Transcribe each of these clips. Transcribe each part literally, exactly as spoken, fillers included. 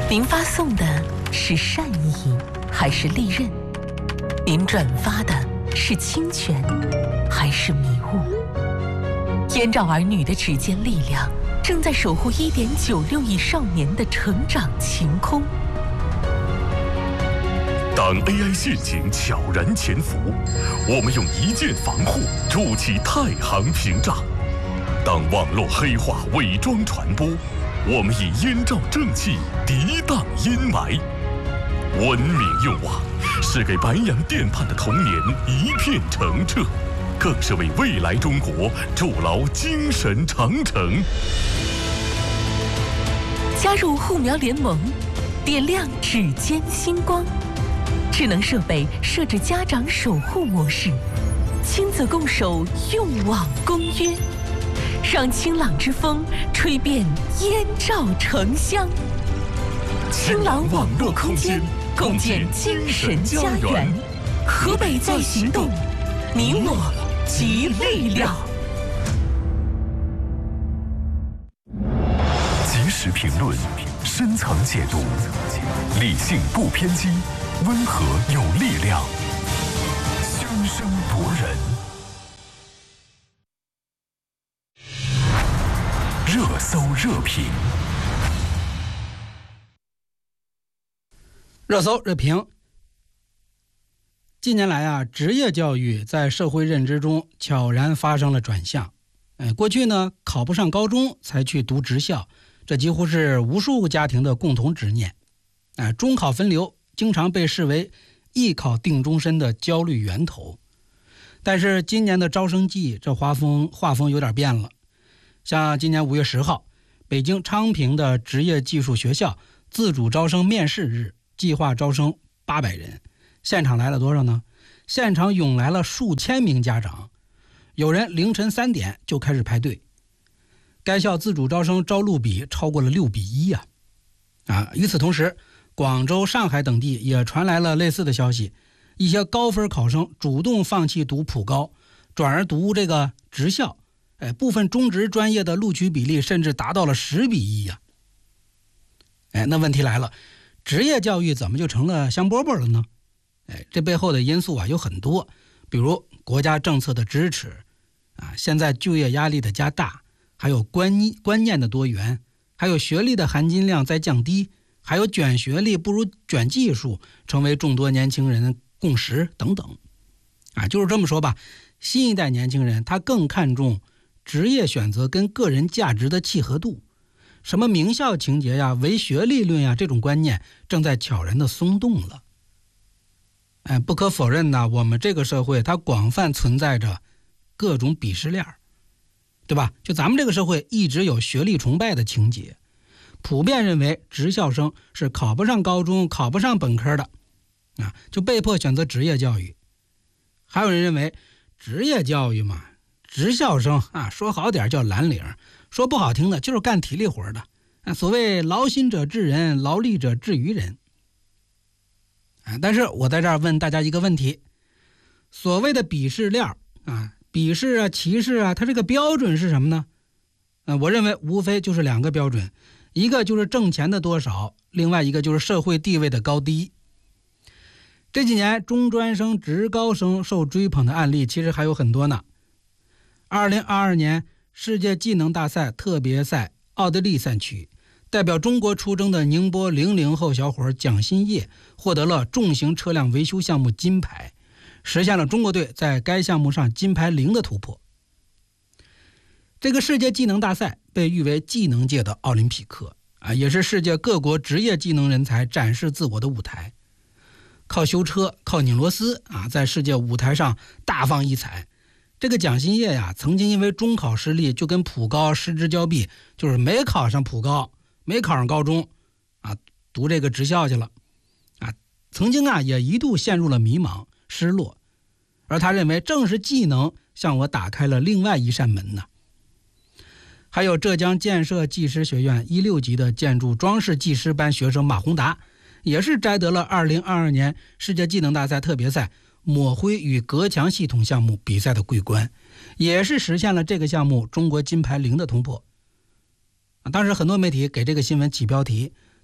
您发送的是善意还是利刃？您转发的是侵权还是迷雾？燕赵儿女的指尖力量正在守护一点九六亿少年的成长晴空。 当 A I 陷阱悄然潜伏，我们用一键防护筑起太行屏障；当网络黑化伪装传播，我们以燕赵正气涤荡阴霾。文明用网是给白洋淀畔的童年一片澄澈，更是为未来中国筑牢精神长城。 加入护苗联盟，点亮指尖星光。智能设备设置家长守护模式，亲子共守用网公约，让清朗之风吹遍燕赵城乡。清朗网络空间，共建精神家园。河北在行动，你我集力量。 及时评论，深层解读，理性不偏激，温和有力量，熵声夺人，热搜热评。 热搜热评。近年来啊，职业教育在社会认知中悄然发生了转向。哎，过去呢，考不上高中才去读职校，这几乎是无数家庭的共同执念。哎，中考分流经常被视为艺考定终身的焦虑源头。但是今年的招生季，这画风画风有点变了。像今年五月十号，北京昌平的职业技术学校自主招生面试日，计划招生八百人，现场来了多少呢？现场涌来了数千名家长，有人凌晨三点就开始排队。该校自主招生招录比超过了六比一呀！啊，与此同时，广州、上海等地也传来了类似的消息，一些高分考生主动放弃读普高，转而读这个职校。哎，部分中职专业的录取比例甚至达到了十比一呀！哎，那问题来了，职业教育怎么就成了香饽饽了呢？哎，这背后的因素啊有很多，比如国家政策的支持啊，现在就业压力的加大，还有观观念的多元，还有学历的含金量在降低，还有卷学历不如卷技术成为众多年轻人的共识等等。啊，就是这么说吧，新一代年轻人他更看重职业选择跟个人价值的契合度，什么名校情节呀、唯学历论呀，这种观念正在悄然的松动了。哎，不可否认呢，我们这个社会它广泛存在着各种鄙视链，对吧？就咱们这个社会一直有学历崇拜的情节，普遍认为职校生是考不上高中、考不上本科的，啊，就被迫选择职业教育。还有人认为职业教育嘛，职校生啊，说好点叫蓝领，说不好听的就是干体力活的。啊，所谓劳心者治人，劳力者治于人。啊，但是我在这儿问大家一个问题，所谓的鄙视链啊，鄙视啊、歧视啊，它这个标准是什么呢？啊，我认为无非就是两个标准，一个就是挣钱的多少，另外一个就是社会地位的高低。这几年中专生、职高生受追捧的案例其实还有很多呢。二零二二年世界技能大赛特别赛奥地利赛区，代表中国出征的宁波零零后小伙蒋新业获得了重型车辆维修项目金牌，实现了中国队在该项目上金牌零的突破。这个世界技能大赛被誉为技能界的奥林匹克啊，也是世界各国职业技能人才展示自我的舞台。靠修车、靠拧螺丝啊，在世界舞台上大放异彩。这个蒋新业呀，曾经因为中考失利就跟普高失之交臂，就是没考上普高，没考上高中啊，读这个职校去了啊。曾经啊，也一度陷入了迷茫、失落，而他认为正是技能向我打开了另外一扇门呢。还有浙江建设技师学院一六级的建筑装饰技师班学生马宏达，也是摘得了二零二二年世界技能大赛特别赛抹灰与隔墙系统项目比赛的桂冠，也是实现了这个项目中国金牌零的突破。当时很多媒体给这个新闻起标题，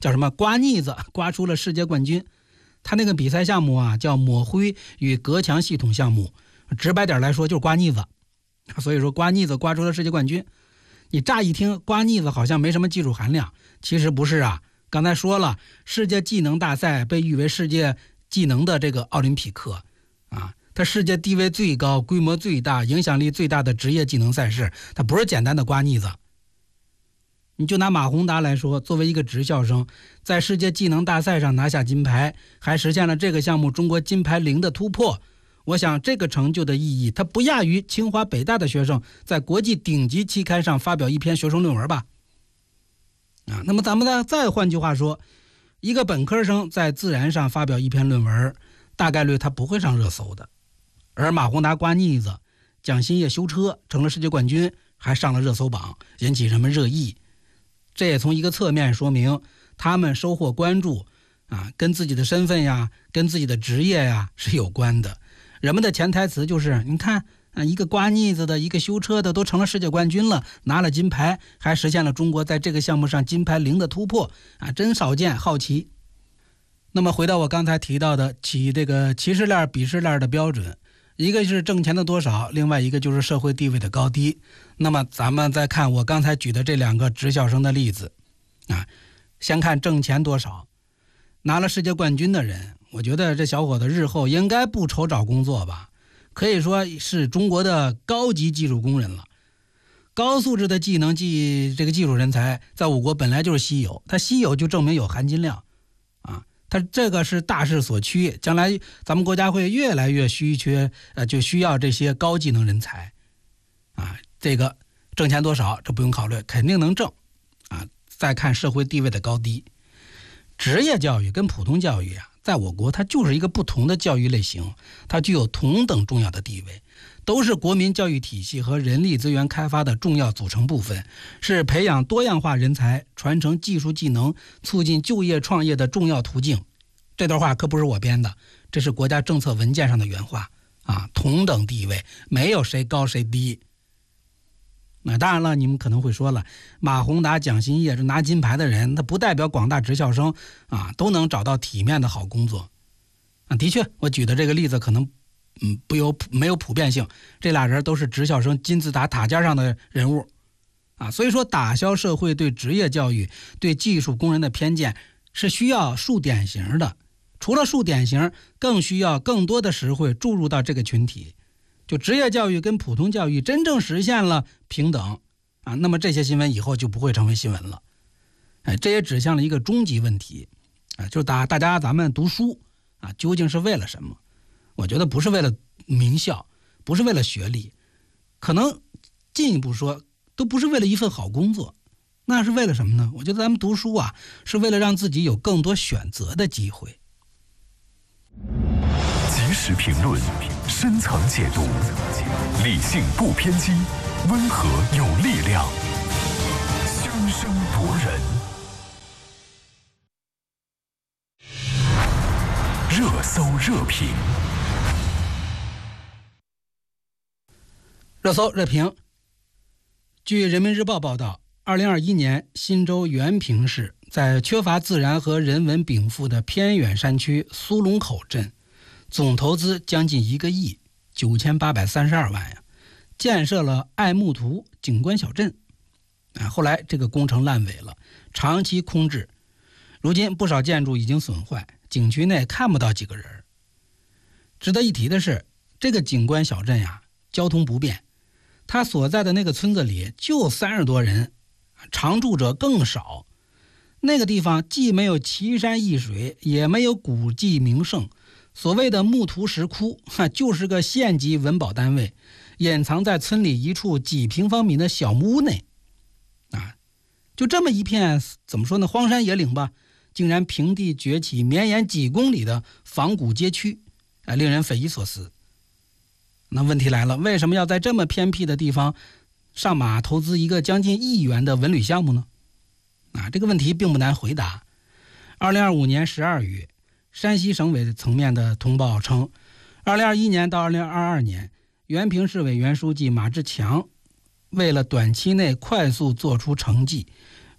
叫什么刮腻子，刮出了世界冠军。他那个比赛项目啊叫抹灰与隔墙系统项目，直白点来说就是刮腻子。所以说刮腻子刮出了世界冠军。你乍一听刮腻子好像没什么技术含量，其实不是啊。刚才说了，世界技能大赛被誉为世界技能的这个奥林匹克啊，它世界地位最高、规模最大、影响力最大的职业技能赛事，它不是简单的刮腻子。你就拿马宏达来说，作为一个职校生，在世界技能大赛上拿下金牌，还实现了这个项目中国金牌零的突破。我想这个成就的意义，它不亚于清华北大的学生在国际顶级期刊上发表一篇学生论文吧。啊，那么咱们再再换句话说，一个本科生在自然上发表一篇论文，大概率他不会上热搜的。而马宏达刮腻子，蒋欣业修车成了世界冠军，还上了热搜榜，引起人们热议。这也从一个侧面说明他们收获关注啊，跟自己的身份呀，跟自己的职业呀是有关的。人们的潜台词就是，你看啊，一个刮腻子的，一个修车的，都成了世界冠军了，拿了金牌，还实现了中国在这个项目上金牌零的突破啊，真少见，好奇。那么回到我刚才提到的起这个歧视链、鄙视链的标准，一个是挣钱的多少，另外一个就是社会地位的高低。那么咱们再看我刚才举的这两个职校生的例子啊，先看挣钱多少。拿了世界冠军的人，我觉得这小伙子日后应该不愁找工作吧，可以说是中国的高级技术工人了。高素质的技能技这个技术人才在我国本来就是稀有，它稀有就证明有含金量啊，它这个是大势所趋，将来咱们国家会越来越稀缺，呃，就需要这些高技能人才啊。这个挣钱多少这不用考虑，肯定能挣啊。再看社会地位的高低，职业教育跟普通教育啊，在我国它就是一个不同的教育类型，它具有同等重要的地位，都是国民教育体系和人力资源开发的重要组成部分，是培养多样化人才、传承技术技能、促进就业创业的重要途径。这段话可不是我编的，这是国家政策文件上的原话啊，同等地位，没有谁高谁低。那当然了，你们可能会说了，马宏达、蒋欣业这拿金牌的人，那不代表广大职校生啊都能找到体面的好工作啊。的确，我举的这个例子可能嗯不有没有普遍性，这俩人都是职校生金字塔塔尖上的人物啊。所以说，打消社会对职业教育、对技术工人的偏见，是需要树典型的。除了树典型，更需要更多的实惠注入到这个群体。就职业教育跟普通教育真正实现了平等啊，那么这些新闻以后就不会成为新闻了。哎，这也指向了一个终极问题啊，就是大大家咱们读书啊，究竟是为了什么？我觉得不是为了名校，不是为了学历，可能进一步说，都不是为了一份好工作，那是为了什么呢？我觉得咱们读书啊，是为了让自己有更多选择的机会。 及时评论，深层解读，理性不偏激，温和有力量，声声夺人。热搜热评， 热搜热评。据人民日报报道，二零二一年新州原平市在缺乏自然和人文禀赋的偏远山区苏龙口镇，总投资将近一个亿九千八百三十二万呀，建设了爱木图景观小镇。啊，后来这个工程烂尾了，长期空置，如今不少建筑已经损坏，景区内看不到几个人。值得一提的是，这个景观小镇呀，交通不便，他所在的那个村子里就三十多人，常住者更少。那个地方既没有奇山异水，也没有古迹名胜，所谓的木图石窟就是个县级文保单位，隐藏在村里一处几平方米的小木屋内啊，就这么一片怎么说呢，荒山野岭吧，竟然平地崛起绵延几公里的仿古街区，啊，令人匪夷所思。那问题来了，为什么要在这么偏僻的地方上马投资一个将近亿元的文旅项目呢？啊，这个问题并不难回答。二零二五年十二月，山西省委层面的通报称，二零二一年到二零二二年，原平市委原书记马志强为了短期内快速做出成绩，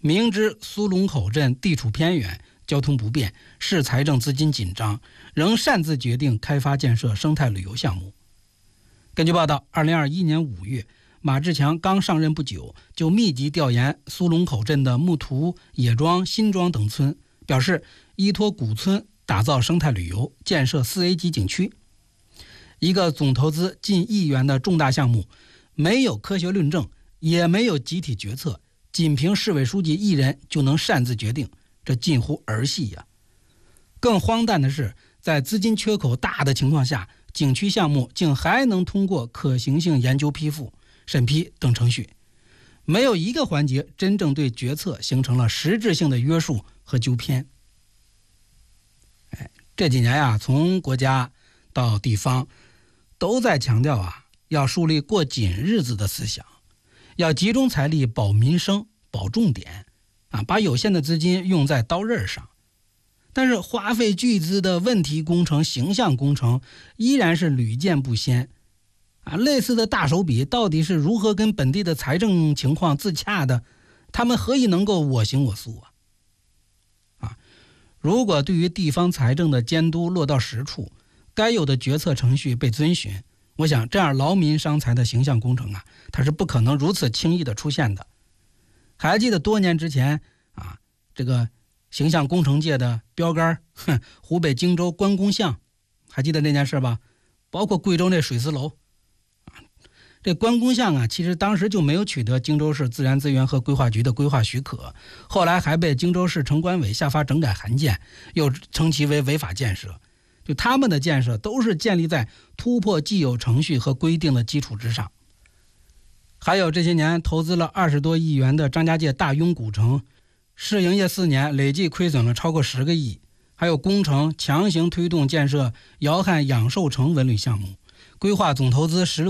明知苏龙口镇地处偏远，交通不便，市财政资金紧张，仍擅自决定开发建设生态旅游项目。根据报道，二零二一年五月，马志强刚上任不久，就密集调研苏龙口镇的木图、野庄、新庄等村，表示依托古村打造生态旅游，建设四 A 级景区。一个总投资近亿元的重大项目，没有科学论证，也没有集体决策，仅凭市委书记一人就能擅自决定，这近乎儿戏呀！更荒诞的是，在资金缺口大的情况下，景区项目竟还能通过可行性研究批复、审批等程序，没有一个环节真正对决策形成了实质性的约束和纠偏。哎，这几年呀，从国家到地方，都在强调啊，要树立过紧日子的思想，要集中财力保民生、保重点，啊，把有限的资金用在刀刃上。但是花费巨资的问题工程、形象工程依然是屡见不鲜。啊，类似的大手笔到底是如何跟本地的财政情况自洽的？他们何以能够我行我素啊？啊，如果对于地方财政的监督落到实处，该有的决策程序被遵循，我想这样劳民伤财的形象工程啊，它是不可能如此轻易的出现的。还记得多年之前啊，这个形象工程界的标杆，哼，湖北荆州关公像，还记得那件事吧？包括贵州那水丝楼。这关公像啊，其实当时就没有取得荆州市自然资源和规划局的规划许可，后来还被荆州市城管委下发整改函件，又称其为违法建设。就他们的建设都是建立在突破既有程序和规定的基础之上。还有这些年投资了二十多亿元的张家界大庸古城，试营业四年累计亏损了超过十个亿。还有工程强行推动建设姚汉养寿城文旅项目，规划总投资十六